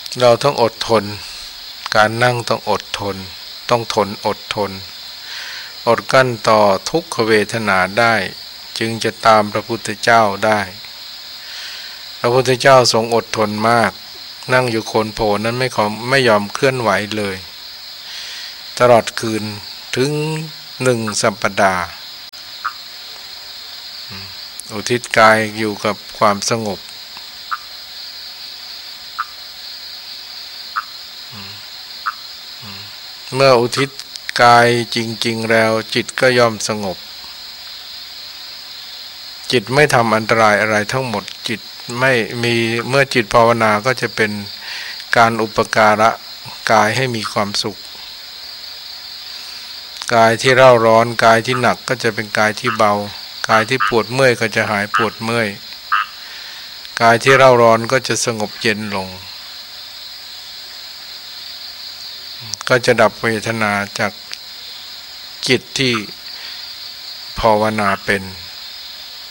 เราต้องอดทนการนั่งต้องอดทนต้องทนอดทนอดกั้นต่อทุกขเวทนาได้จึงจะตามพระพุทธเจ้าได้พระพุทธเจ้าทรงอดทนมากนั่งอยู่โคนโพนั้นไม่ยอมเคลื่อนไหวเลยตลอดคืนถึง1 สัปดาห์อุทิศกายอยู่กับความสงบเมื่ออุทิศกายจริงๆแล้วจิตก็ย่อมสงบจิตไม่ทำอันตรายอะไรทั้งหมดจิตไม่มีเมื่อจิตภาวนาก็จะเป็นการอุปการะกายให้มีความสุขกายที่เร่าร้อนกายที่หนักก็จะเป็นกายที่เบากายที่ปวดเมื่อยก็จะหายปวดเมื่อยกายที่เร่าร้อนก็จะสงบเย็นลงก็จะดับเวทนาจากจิตที่ภาวนาเป็น